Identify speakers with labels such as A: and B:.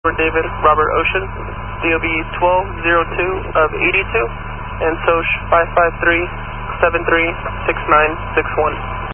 A: David Robert Ocean, DOB 1202 of 82, and SOCH 553-736961.